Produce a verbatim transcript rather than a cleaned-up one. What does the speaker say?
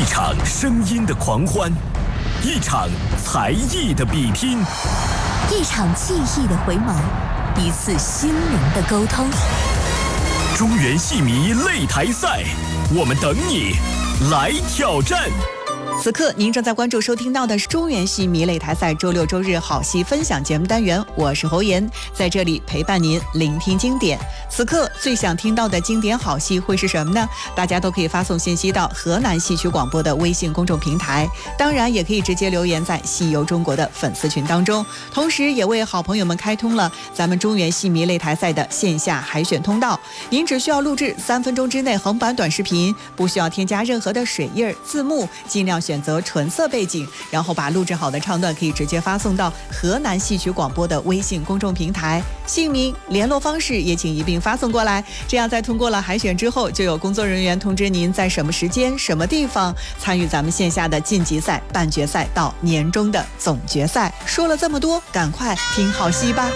场声音的狂欢，一场才艺的比拼， 一场记忆的回眸，一次心灵的沟通。 中原戏迷擂台赛，我们等你来挑战。 此刻您正在关注收听到的是中原戏迷擂台赛周六周日好戏分享节目单元，我是侯妍，在这里陪伴您聆听经典。此刻最想听到的经典好戏会是什么呢？大家都可以发送信息到河南戏曲广播的微信公众平台，当然也可以直接留言在戏游中国的粉丝群当中，同时也为好朋友们开通了咱们中原戏迷擂台赛的线下海选通道。您只需要录制三分钟之内横版短视频，不需要添加任何的水印字幕，尽量选择纯色背景，然后把录制好的唱段可以直接发送到河南戏曲广播的微信公众平台，姓名联络方式也请一并发送过来，这样在通过了海选之后，就有工作人员通知您在什么时间什么地方参与咱们线下的晋级赛、半决赛到年终的总决赛。说了这么多，赶快听好戏吧。